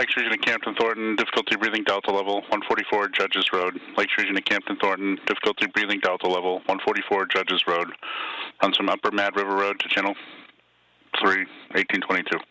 Lakes Region of Campton Thornton, difficulty breathing Delta level, 144 Judges Road. Lakes Region of Campton Thornton, difficulty breathing Delta level, 144 Judges Road. Runs from Upper Mad River Road to Channel 3, 1822.